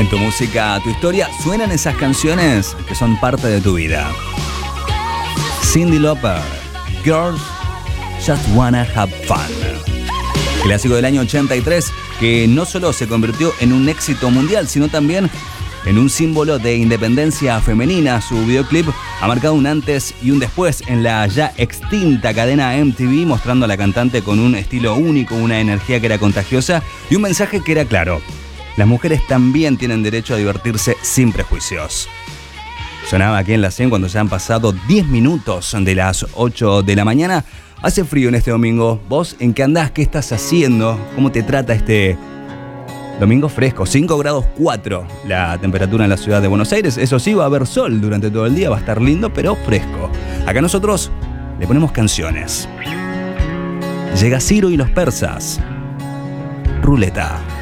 En tu música, tu historia, suenan esas canciones que son parte de tu vida. Cyndi Lauper, Girls Just Wanna Have Fun. Clásico del año 83 que no solo se convirtió en un éxito mundial, sino también en un símbolo de independencia femenina. Su videoclip ha marcado un antes y un después en la ya extinta cadena MTV, mostrando a la cantante con un estilo único, una energía que era contagiosa y un mensaje que era claro: las mujeres también tienen derecho a divertirse sin prejuicios. Sonaba aquí en la 100 cuando ya han pasado 10 minutos de las 8 de la mañana. Hace frío en este domingo. ¿Vos en qué andás? ¿Qué estás haciendo? ¿Cómo te trata este domingo fresco? 5 grados 4 la temperatura en la ciudad de Buenos Aires. Eso sí, va a haber sol durante todo el día, va a estar lindo, pero fresco. Acá nosotros le ponemos canciones. Llega Ciro y los persas. Ruleta.